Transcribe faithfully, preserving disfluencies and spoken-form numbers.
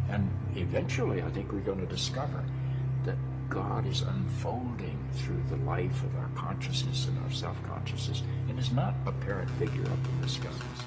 And eventually, I think we're going to discover that God is unfolding through the life of our consciousness and our self-consciousness and is not a parent figure up in the skies.